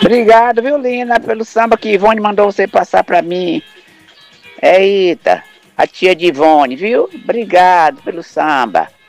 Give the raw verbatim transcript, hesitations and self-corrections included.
Obrigado, viu, Lina, pelo samba que Ivone mandou você passar pra mim. Eita, a tia de Ivone, viu? Obrigado pelo samba.